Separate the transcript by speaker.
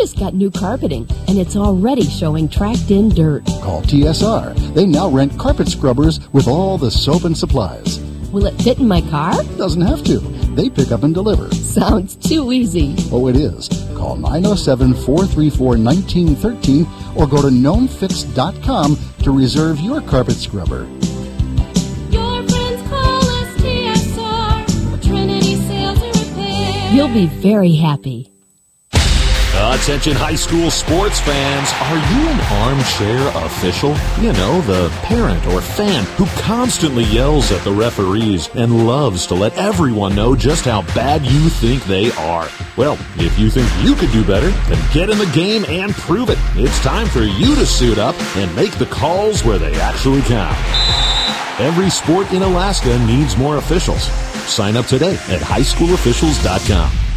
Speaker 1: just got new carpeting, and it's already showing tracked-in dirt.
Speaker 2: Call TSR. They now rent carpet scrubbers with all the soap and supplies.
Speaker 1: Will it fit in my car?
Speaker 2: Doesn't have to. They pick up and deliver.
Speaker 1: Sounds too easy.
Speaker 2: Oh, it is. Call 907-434-1913 or go to gnomefix.com to reserve your carpet scrubber.
Speaker 3: Your friends call us TSR, Trinity Sales and Repair.
Speaker 1: You'll be very happy.
Speaker 4: Attention high school sports fans, are you an armchair official? You know, the parent or fan who constantly yells at the referees and loves to let everyone know just how bad you think they are. Well, if you think you could do better, then get in the game and prove it. It's time for you to suit up and make the calls where they actually count. Every sport in Alaska needs more officials. Sign up today at highschoolofficials.com.